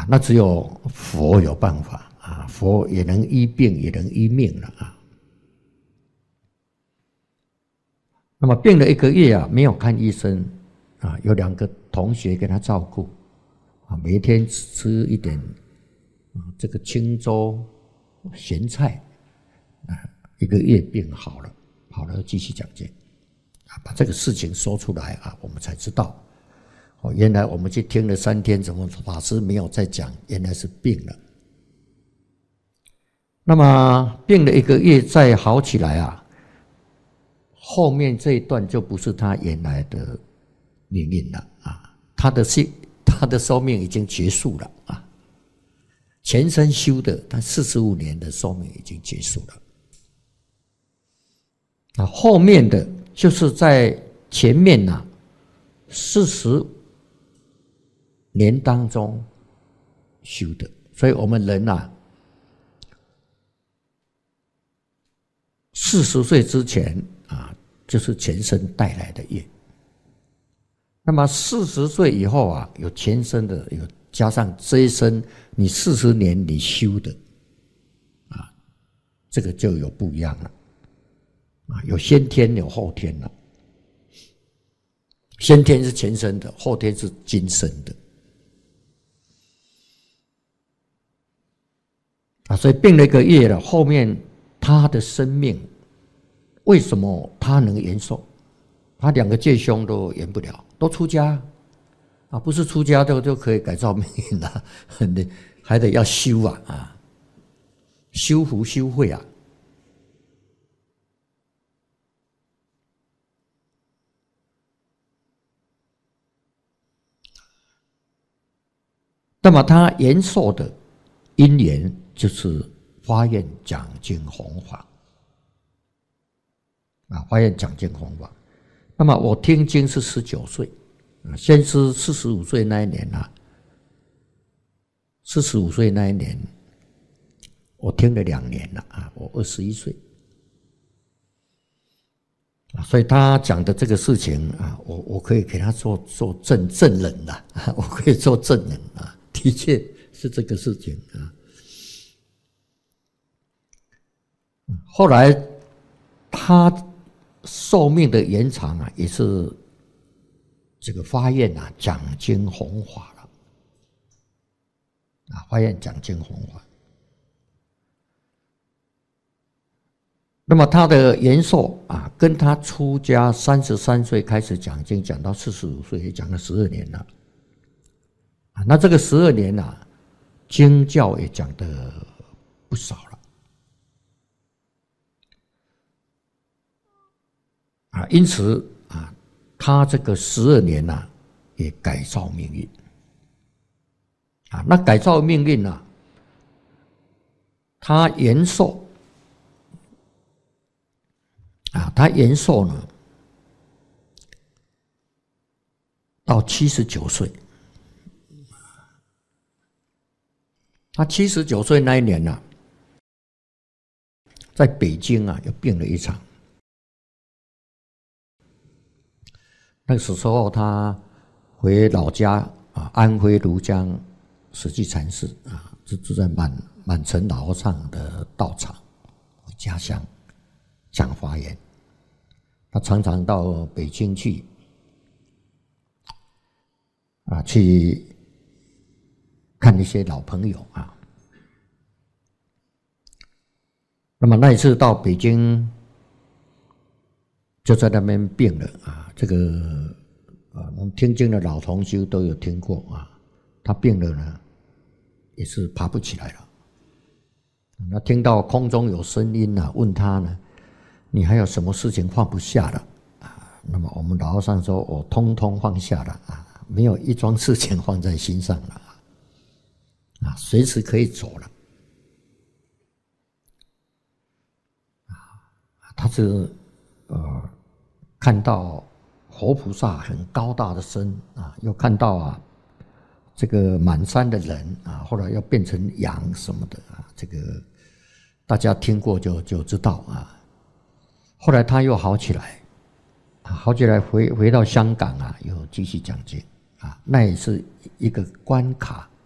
那只有佛有办法啊，佛也能医病，也能医命了啊。那么病了1个月啊，没有看医生啊，有2个同学给他照顾啊，每天吃一点这个清粥咸菜啊，1个月病好了，好了继续讲经啊，把这个事情说出来啊，我们才知道哦，原来我们去听了3天，怎么法师没有再讲？原来是病了。那么病了1个月再好起来啊。后面这一段就不是他原来的命运了啊，他的寿命已经结束了啊，前生修的，他45年的寿命已经结束了。啊，后面的就是在前面啊40年当中修的，所以我们人啊，40岁之前啊，就是前生带来的业。那么40岁以后啊，有前生的，有加上这一生你40年你修的啊，这个就有不一样了啊，有先天有后天了。先天是前生的，后天是今生的啊，所以病了1个月了，后面他的生命为什么他能延寿？他2个戒凶都延不了，都出家啊，不是出家就可以改造命运了，还得要修啊，修福修慧啊。那么他延寿的因缘就是发愿讲经弘法啊，发愿讲经弘法。那么我听经是19岁，先是45岁那一年啊，45岁那一年，我听了2年了啊，我21岁啊，所以他讲的这个事情啊，我可以给他做证人了啊，我可以做证人啊，的确是这个事情啊。后来他寿命的延长啊，也是这个发愿啊，讲经弘法了啊，发愿讲经弘法。那么他的延寿啊，跟他出家33岁开始讲经，讲到45岁，也讲了12年了啊。那这个12年啊，经教也讲得不少了。啊，因此啊，他这个12年啊，也改造命运啊。那改造命运啊，他延寿啊，他延寿呢到79岁。他79岁那一年呢，在北京啊，又病了一场。那个时候他回老家啊，安徽庐江实际禅寺啊，住在满城老和尚的道场，家乡讲法言。他常常到北京去啊，去看一些老朋友啊。那么那一次到北京，就在那边病了啊。这个我们听经的老同修都有听过啊。他病了呢，也是爬不起来了。那听到空中有声音啊，问他呢，你还有什么事情放不下了啊？那么我们老和尚说，我通通放下了啊，没有一桩事情放在心上了啊，随时可以走了。他是看到活菩萨很高大的身啊，又看到啊这个满山的人啊，后来要变成羊什么的啊，这个大家听过就知道啊。后来他又好起来，好起来回到香港啊，又继续讲经啊，那也是一个关卡